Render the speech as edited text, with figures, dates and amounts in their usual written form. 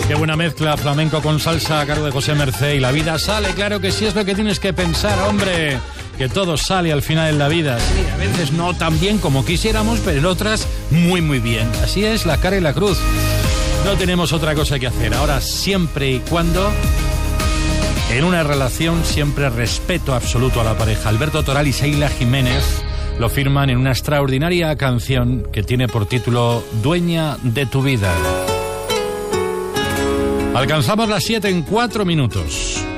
Qué buena mezcla, flamenco con salsa a cargo de José Mercé. Y la vida sale, claro que sí, es lo que tienes que pensar, hombre. Que todo sale al final en la vida. Sí, a veces no tan bien como quisiéramos, pero en otras muy, muy bien. Así es la cara y la cruz. No tenemos otra cosa que hacer. Ahora, siempre y cuando, en una relación, siempre respeto absoluto a la pareja. Alberto Toral y Sheila Jiménez lo firman en una extraordinaria canción que tiene por título Dueña de tu vida. Alcanzamos las 7 en 4 minutos.